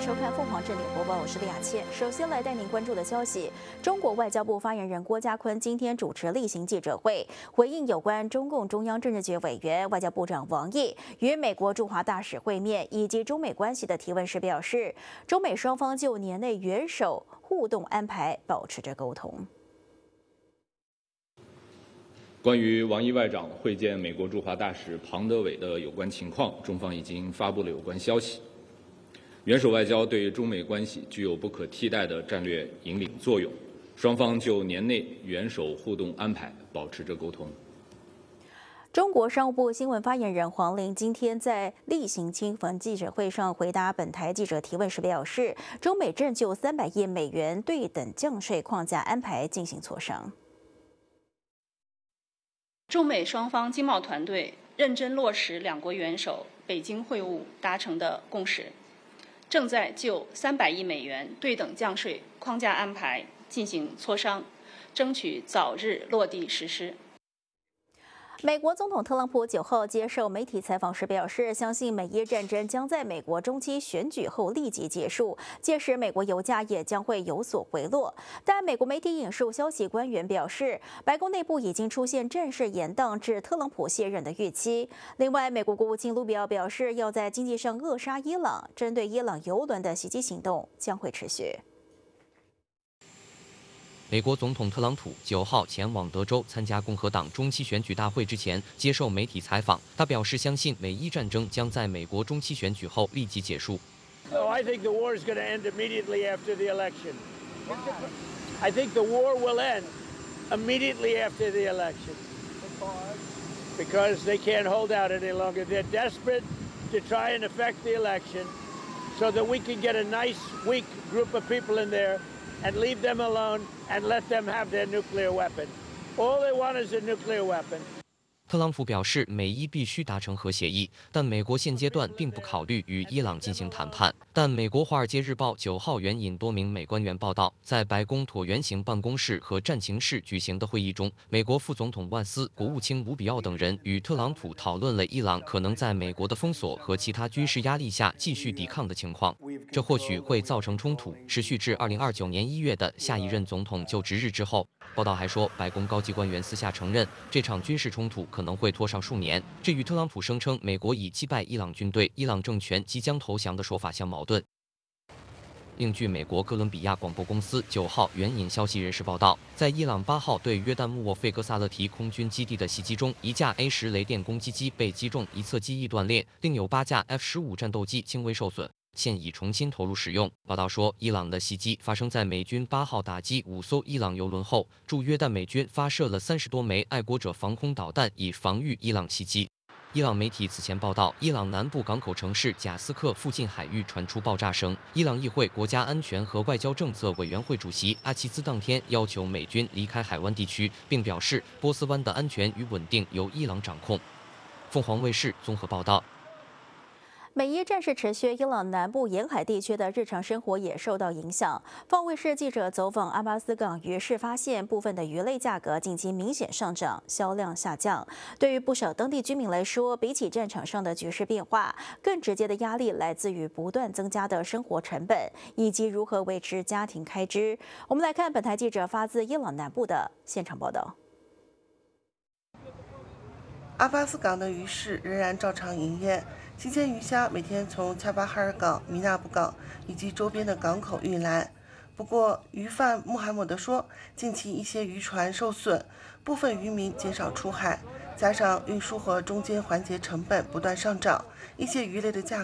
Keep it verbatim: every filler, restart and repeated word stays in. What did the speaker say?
收看凤凰正点播报，我是李雅倩。首先来带您关注的消息：中国外交部发言人郭家坤今天主持例行记者会，回应有关中共中央政治局委员、外交部长王毅与美国驻华大使会面以及中美关系的提问时表示，中美双方就年内元首互动安排保持着沟通。 关于王毅外长会见美国驻华大使庞德伟的有关情况，中方已经发布了有关消息。元首外交对中美关系具有不可替代的战略引领作用，双方就年内元首互动安排保持着沟通。 中国商务部新闻发言人黄玲今天在例行新闻记者会上回答本台记者提问时表示，中美正就三百亿美元对等降税框架安排进行磋商。 中美双方经贸团队认真落实两国元首北京会晤达成的共识，正在就三百亿美元对等降税框架安排进行磋商，争取早日落地实施。 美国总统特朗普九号接受媒体采访时表示，相信美伊战争将在美国中期选举后立即结束，届时美国油价也将会有所回落。但美国媒体引述消息官员表示，白宫内部已经出现战事延宕至特朗普卸任的预期。另外，美国国务卿卢比奥表示，要在经济上扼杀伊朗，针对伊朗油轮的袭击行动将会持续。 美国总统特朗普九号前往德州参加共和党中期选举大会之前，接受媒体采访，他表示相信美伊战争将在美国中期选举后立即结束。 Oh, I think the war is going to end immediately after the election. I think the war will end immediately after the election because they can't hold out any longer. They're desperate to try and affect the election so that we can get a nice, weak group of people in there. And leave them alone and let them have their nuclear weapon. All they want is a nuclear weapon. 特朗普表示，美伊必须达成核协议，但美国现阶段并不考虑与伊朗进行谈判。但美国《华尔街日报》九号援引多名美官员报道，在白宫椭圆形办公室和战情室举行的会议中，美国副总统万斯、国务卿卢比奥等人与特朗普讨论了伊朗可能在美国的封锁和其他军事压力下继续抵抗的情况。这或许会造成冲突，持续至二零二九年一月的下一任总统就职日之后。报道还说，白宫高级官员私下承认，这场军事冲突可能会拖上数年，这与特朗普声称美国已击败伊朗军队、伊朗政权即将投降的说法相矛盾。另据美国哥伦比亚广播公司九号援引消息人士报道，在伊朗八号对约旦穆沃费戈萨勒提空军基地的袭击中，一架 A 十雷电攻击机被击中，一侧机翼断裂，另有八架 F 十五战斗机轻微受损。 现已重新投入使用。报道说，伊朗的袭击发生在美军八号打击五艘伊朗油轮后，驻约旦美军发射了三十多枚爱国者防空导弹，以防御伊朗袭击。伊朗媒体此前报道，伊朗南部港口城市贾斯克附近海域传出爆炸声。伊朗议会国家安全和外交政策委员会主席阿齐兹当天要求美军离开海湾地区，并表示波斯湾的安全与稳定由伊朗掌控。凤凰卫视综合报道。 美伊战事持续，伊朗南部沿海地区的日常生活也受到影响。放卫视记者走访阿巴斯港鱼市，发现部分的鱼类价格近期明显上涨，销量下降。对于不少当地居民来说，比起战场上的局势变化，更直接的压力来自于不断增加的生活成本，以及如何维持家庭开支。我们来看本台记者发自伊朗南部的现场报道。 阿巴斯港的鱼市仍然照常营业，新鲜鱼虾每天从恰巴哈尔港、米纳布港以及周边的港口运来。不过，鱼贩穆罕默德说，近期一些渔船受损，部分渔民减少出海，加上运输和中间环节成本不断上涨，一些鱼类的价